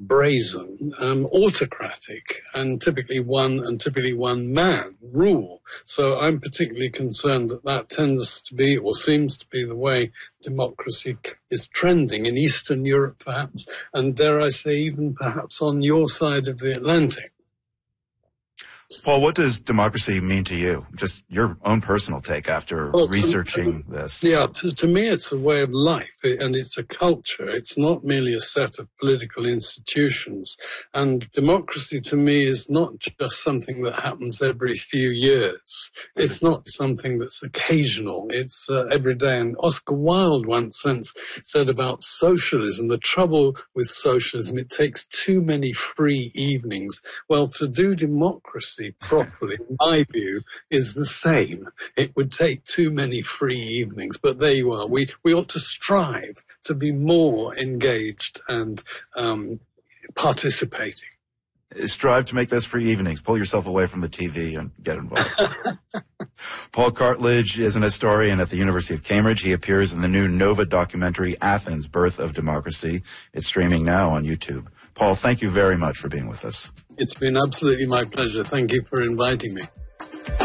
brazen, autocratic, and typically one man rule. So I'm particularly concerned that tends to be, or seems to be, the way democracy is trending in Eastern Europe, perhaps, and dare I say, even perhaps on your side of the Atlantic. Paul, what does democracy mean to you? Just your own personal take after researching this. Yeah, to me it's a way of life, and it's a culture. It's not merely a set of political institutions. And democracy to me is not just something that happens every few years. It's not something that's occasional. It's every day. And Oscar Wilde once said about socialism, the trouble with socialism, it takes too many free evenings. Well, to do democracy properly, in my view, is the same. It would take too many free evenings, but there you are. We ought to strive to be more engaged and participating. Strive to make those free evenings. Pull yourself away from the TV and get involved. Paul Cartledge is an historian at the University of Cambridge. He appears in the new Nova documentary, Athens, Birth of Democracy. It's streaming now on YouTube. Paul, thank you very much for being with us. It's been absolutely my pleasure. Thank you for inviting me.